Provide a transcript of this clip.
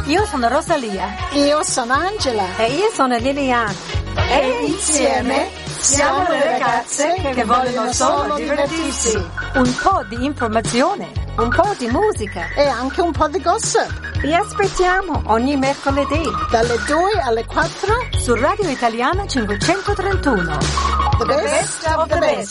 Io sono Rosalia. Io sono Angela. E io sono Liliana. E insieme siamo le ragazze che vogliono solo divertirsi. Un po' di informazione, un po' di musica e anche un po' di gossip. Vi aspettiamo ogni mercoledì dalle 2 alle 4 su Radio Italiana 531. The best of the best.